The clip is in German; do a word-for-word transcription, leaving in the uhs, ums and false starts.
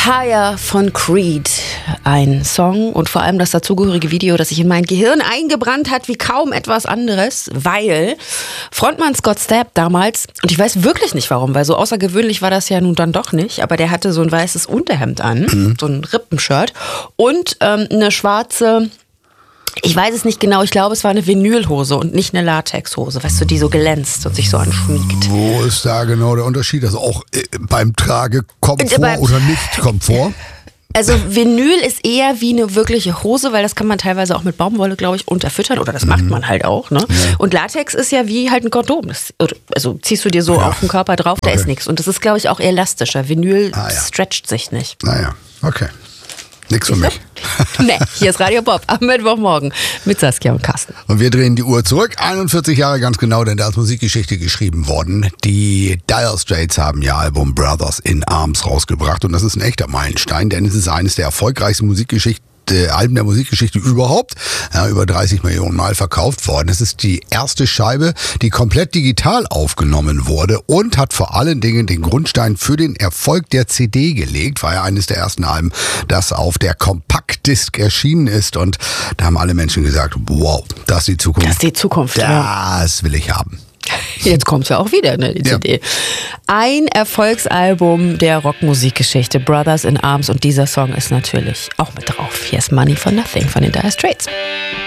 Higher von Creed. Ein Song und vor allem das dazugehörige Video, das sich in mein Gehirn eingebrannt hat wie kaum etwas anderes, weil Frontmann Scott Stapp damals, und ich weiß wirklich nicht warum, weil so außergewöhnlich war das ja nun dann doch nicht, aber der hatte so ein weißes Unterhemd an, mhm. so ein Rippenshirt und ähm, eine schwarze... Ich weiß es nicht genau, ich glaube, es war eine Vinylhose und nicht eine Latexhose, weißt du, die so glänzt und sich so anschmiegt. Wo ist da genau der Unterschied? Also auch äh, beim Tragekomfort äh, beim, oder nicht Komfort? Also Vinyl ist eher wie eine wirkliche Hose, weil das kann man teilweise auch mit Baumwolle, glaube ich, unterfüttern oder das mhm. macht man halt auch. Ne? Ja. Und Latex ist ja wie halt ein Kondom. Das, also ziehst du dir so ja. auf den Körper drauf, da okay. ist nichts. Und das ist, glaube ich, auch elastischer. Vinyl ah, ja. stretcht sich nicht. Naja, okay. Nix für mich. Nee, hier ist Radio Bob am Mittwochmorgen mit Saskia und Carsten. Und wir drehen die Uhr zurück, einundvierzig Jahre ganz genau, denn da ist Musikgeschichte geschrieben worden. Die Dire Straits haben ihr Album Brothers in Arms rausgebracht und das ist ein echter Meilenstein, denn es ist eines der erfolgreichsten Musikgeschichten Alben der Musikgeschichte überhaupt, ja, über dreißig Millionen Mal verkauft worden. Es ist die erste Scheibe, die komplett digital aufgenommen wurde und hat vor allen Dingen den Grundstein für den Erfolg der C D gelegt. War ja eines der ersten Alben, das auf der Compact-Disc erschienen ist und da haben alle Menschen gesagt, wow, das ist die Zukunft. Das ist die Zukunft, Das ja. will ich haben. Jetzt kommt's ja auch wieder, ne, die ja. C D. Ein Erfolgsalbum der Rockmusikgeschichte, Brothers in Arms, und dieser Song ist natürlich auch mit drauf. Hier ist Money for Nothing von den Dire Straits.